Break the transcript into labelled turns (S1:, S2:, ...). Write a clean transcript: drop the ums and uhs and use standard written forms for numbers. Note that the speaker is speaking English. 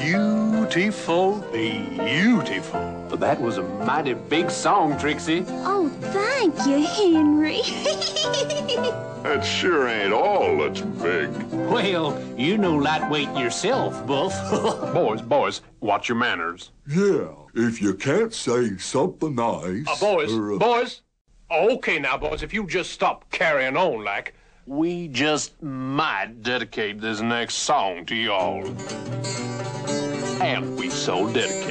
S1: beautiful, beautiful.
S2: That was a mighty big song, Trixie.
S3: Oh, thank you, Henry.
S4: That sure ain't all that's big.
S2: Well, you know lightweight yourself, Buff.
S1: Boys, watch your manners.
S5: Yeah, if you can't say something nice...
S1: Boys. Okay now, boys, if you just stop carrying on like... We just might dedicate this next song to y'all. And we so dedicate.